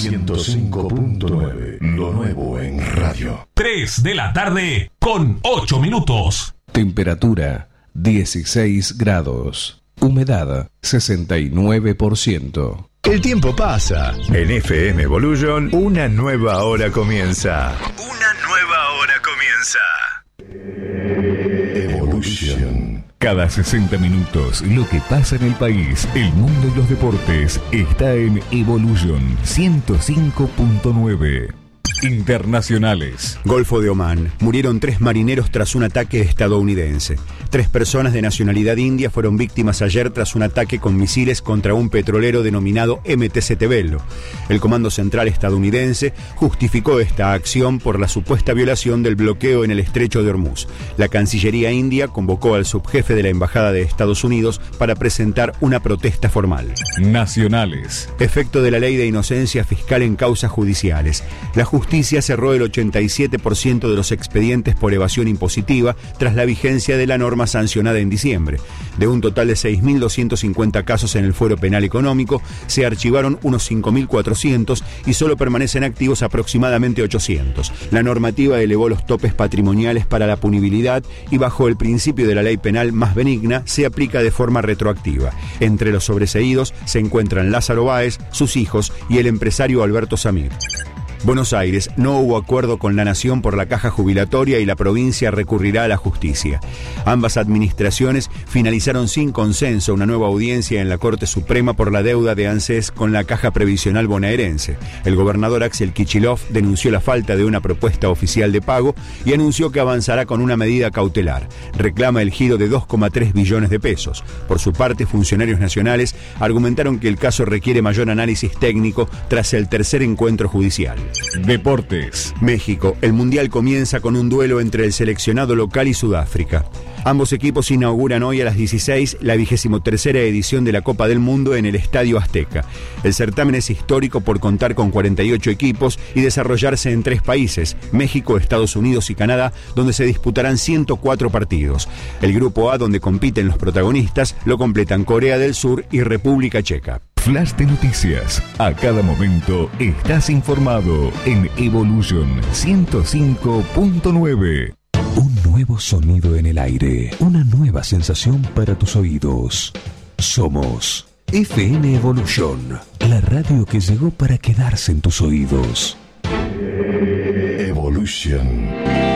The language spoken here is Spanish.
105.9, lo nuevo en radio. 3 de la tarde con 8 minutos. Temperatura 16 grados. Humedad 69%. El tiempo pasa. En FM Evolution, una nueva hora comienza. Una nueva hora comienza. Evolution. Cada 60 minutos, lo que pasa en el país, el mundo y los deportes está en Evolution 105.9. Internacionales. Golfo de Omán. Murieron 3 marineros tras un ataque estadounidense. 3 personas de nacionalidad india fueron víctimas ayer tras un ataque con misiles contra un petrolero denominado MT Settebello. El Comando Central estadounidense justificó esta acción por la supuesta violación del bloqueo en el estrecho de Hormuz. La Cancillería india convocó al subjefe de la Embajada de Estados Unidos para presentar una protesta formal. Nacionales. Efecto de la ley de inocencia fiscal en causas judiciales. La justicia cerró el 87% de los expedientes por evasión impositiva tras la vigencia de la norma sancionada en diciembre. De un total de 6.250 casos en el fuero penal económico, se archivaron unos 5.400 y solo permanecen activos aproximadamente 800. La normativa elevó los topes patrimoniales para la punibilidad y bajo el principio de la ley penal más benigna se aplica de forma retroactiva. Entre los sobreseídos se encuentran Lázaro Báez, sus hijos y el empresario Alberto Samir. Buenos Aires, no hubo acuerdo con la Nación por la caja jubilatoria y la provincia recurrirá a la justicia. Ambas administraciones finalizaron sin consenso una nueva audiencia en la Corte Suprema por la deuda de ANSES con la caja previsional bonaerense. El gobernador Axel Kicillof denunció la falta de una propuesta oficial de pago y anunció que avanzará con una medida cautelar. Reclama el giro de 2,3 billones de pesos. Por su parte, funcionarios nacionales argumentaron que el caso requiere mayor análisis técnico tras el tercer encuentro judicial. Deportes. México. El Mundial comienza con un duelo entre el seleccionado local y Sudáfrica. Ambos equipos inauguran hoy a las 16 la 23ª edición de la Copa del Mundo en el Estadio Azteca. El certamen es histórico por contar con 48 equipos y desarrollarse en 3 países, México, Estados Unidos y Canadá, donde se disputarán 104 partidos. El grupo A, donde compiten los protagonistas, lo completan Corea del Sur y República Checa. Flash de noticias. A cada momento estás informado en Evolution 105.9. Un nuevo sonido en el aire. Una nueva sensación para tus oídos. Somos FM Evolution, la radio que llegó para quedarse en tus oídos. Evolution.